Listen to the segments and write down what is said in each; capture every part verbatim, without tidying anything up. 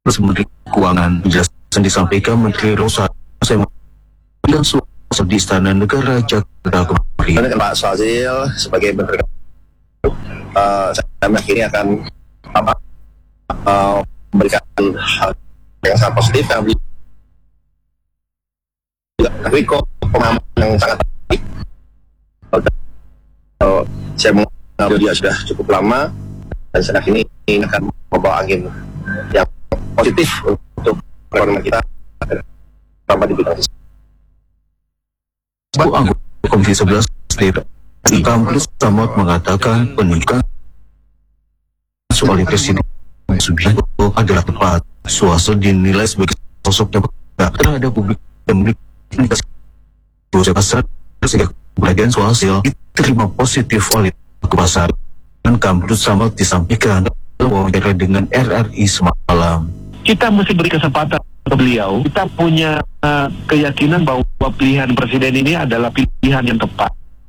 Menteri Keuangan. Penjelasan disampaikan Menteri Rosa dan suasana di Istana Negara Jakarta kemarin. Dengan Pak Swazil sebagai Menteri, uh, saya meyakini akan apa, uh, memberikan hal yang sangat positif. Tapi kok pemahaman yang sangat baik. Uh, saya mengenal dia sudah cukup lama dan saya yakini ini akan membawa angin yang positif untuk perekonomian kita, terutama di bidang Anggota Komisi sebelas D P R Kamrus Samad mengatakan penunjukan oleh Presiden Subianto adalah tepat. Suharso dinilai sebagai sosok yang terhadap publik dan memiliki pasar sehingga keberadaan Suharso diterima positif oleh pasar. Dan Kamrus Samad disampaikan wawancara dengan R R I semalam. Kita mesti beri kesempatan ke beliau. Kita punya uh, keyakinan bahwa pilihan presiden ini adalah pilihan yang tepat.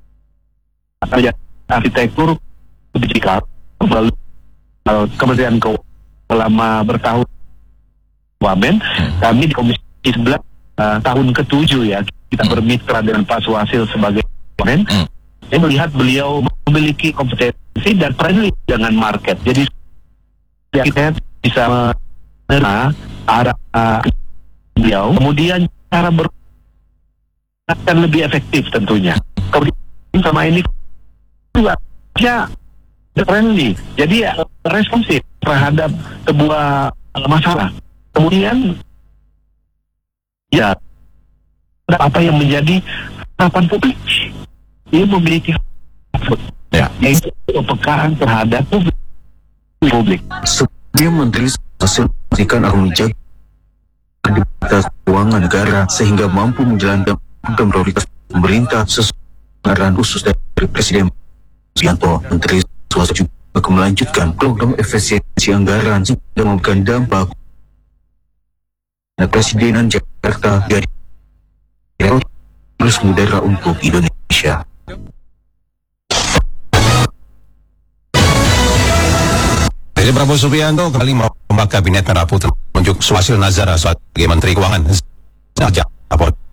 Arsitektur kebijakan melalui uh, Kementerian Keuangan selama bertahun wamen, kami di Komisi sebelas uh, tahun ketujuh ya kita bermitra dengan Pak Suhasil sebagai wamen. Saya melihat beliau memiliki kompetensi dan friendly dengan market. Jadi kita bisa menerima arah uh, beliau, kemudian cara ber akan lebih efektif tentunya. Kemudian sama ini juga ya friendly, jadi uh, responsif terhadap sebuah uh, masalah. Kemudian ya apa yang menjadi harapan publik, dia memiliki ya. Yaitu kepekaan terhadap publik. publik. Sebelum Menteri Sosial memastikan akan menjaga kredibilitas keuangan negara sehingga mampu menjalankan program prioritas pemerintah sesuai arahan khusus dari Presiden Subianto. Menteri Sosial juga akan melanjutkan program efisiensi anggaran sehingga memberikan dampak Presidenan Jakarta dari terus mudara untuk Indonesia. Presiden Prabowo Subianto kembali membuat kabinet rapuh menunjuk Suhasil Nazara sebagai Menteri Keuangan. Saja, apa?